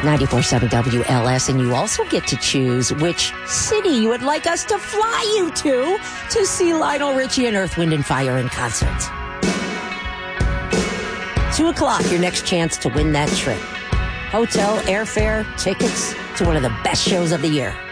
94.7 WLS, and you also get to choose which city you would like us to fly you to see Lionel Richie and Earth, Wind & Fire in concert. 2 o'clock, your next chance to win that trip. Hotel, airfare, tickets to one of the best shows of the year.